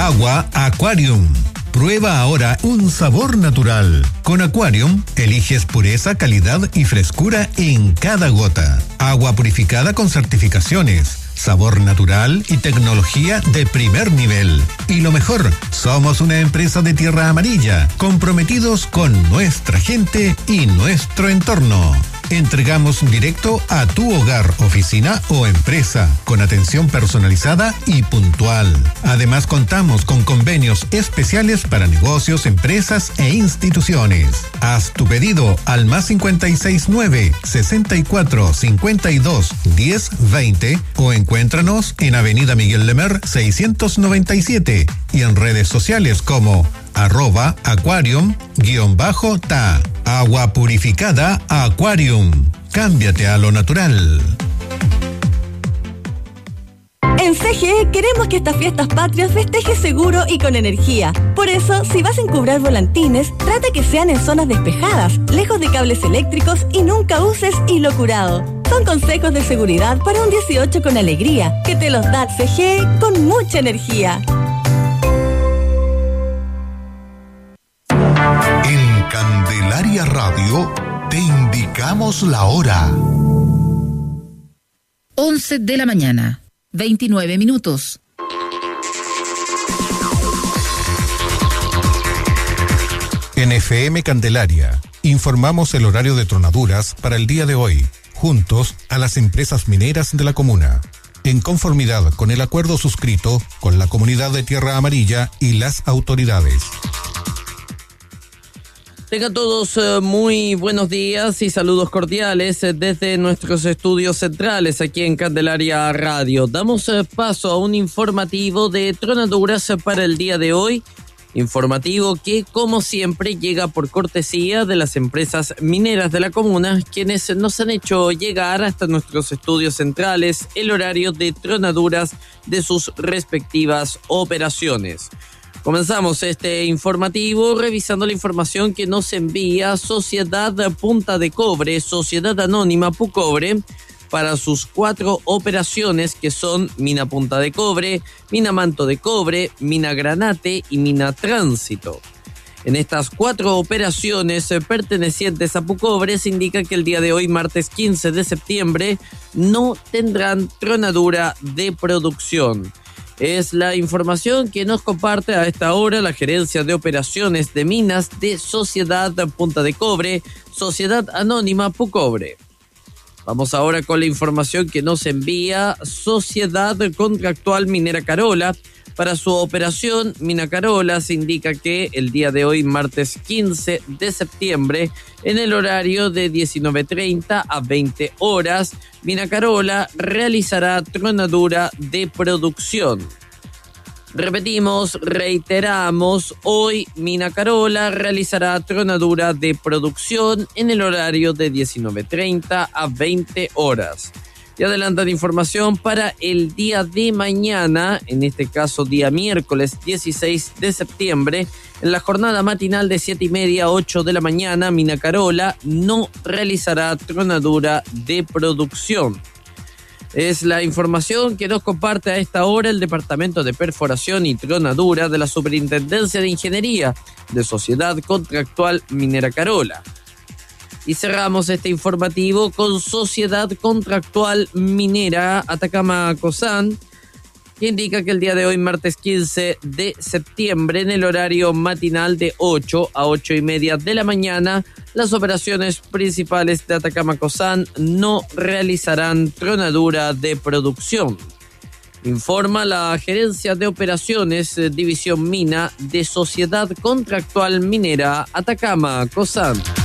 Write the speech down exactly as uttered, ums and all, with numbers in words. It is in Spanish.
Agua Aquarium. Prueba ahora un sabor natural. Con Aquarium, eliges pureza, calidad y frescura en cada gota. Agua purificada con certificaciones, sabor natural y tecnología de primer nivel. Y lo mejor, somos una empresa de tierra amarilla, comprometidos con nuestra gente y nuestro entorno. Entregamos directo a tu hogar, oficina o empresa, con atención personalizada y puntual. Además, contamos con convenios especiales para negocios, empresas e instituciones. Haz tu pedido al más cincuenta y seis nueve, sesenta y cuatro, cincuenta y dos, diez, veinte o encuéntranos en Avenida Miguel Lemer seiscientos noventa y siete y en redes sociales como arroba aquarium guión bajo ta. Agua purificada Aquarium. Cámbiate a lo natural. En C G E queremos que estas fiestas patrias festejes seguro y con energía. Por eso, si vas a encubrar volantines, trata que sean en zonas despejadas, lejos de cables eléctricos y nunca uses hilo curado. Son consejos de seguridad para un dieciocho con alegría, que te los da C G E con mucha energía. En Candelaria Radio te indicamos la hora. once de la mañana, veintinueve minutos. En F M Candelaria, informamos el horario de tronaduras para el día de hoy, juntos a las empresas mineras de la comuna, en conformidad con el acuerdo suscrito con la comunidad de Tierra Amarilla y las autoridades. Tengan todos uh, muy buenos días y saludos cordiales uh, desde nuestros estudios centrales aquí en Candelaria Radio. Damos uh, paso a un informativo de tronaduras uh, para el día de hoy. Informativo que, como siempre, llega por cortesía de las empresas mineras de la comuna, quienes nos han hecho llegar hasta nuestros estudios centrales el horario de tronaduras de sus respectivas operaciones. Comenzamos este informativo revisando la información que nos envía Sociedad Punta de Cobre, Sociedad Anónima Pucobre, para sus cuatro operaciones que son Mina Punta de Cobre, Mina Manto de Cobre, Mina Granate y Mina Tránsito. En estas cuatro operaciones pertenecientes a Pucobre se indica que el día de hoy, martes quince de septiembre, no tendrán tronadura de producción. Es la información que nos comparte a esta hora la Gerencia de Operaciones de Minas de Sociedad Punta de Cobre, Sociedad Anónima Pucobre. Vamos ahora con la información que nos envía Sociedad Contractual Minera Carola. Para su operación Mina Carola se indica que el día de hoy, martes quince de septiembre, en el horario de diecinueve treinta a veinte horas, Mina Carola realizará tronadura de producción. Repetimos, reiteramos, hoy Mina Carola realizará tronadura de producción en el horario de diecinueve treinta a veinte horas. Y adelantan información para el día de mañana, en este caso día miércoles dieciséis de septiembre, en la jornada matinal de siete y media a ocho de la mañana, Mina Carola no realizará tronadura de producción. Es la información que nos comparte a esta hora el Departamento de Perforación y Tronadura de la Superintendencia de Ingeniería de Sociedad Contractual Minera Carola. Y cerramos este informativo con Sociedad Contractual Minera Atacama Cosán, que indica que el día de hoy, martes quince de septiembre, en el horario matinal de ocho a ocho y media de la mañana, las operaciones principales de Atacama Cosán no realizarán tronadura de producción. Informa la Gerencia de Operaciones, División Mina de Sociedad Contractual Minera Atacama Cosán.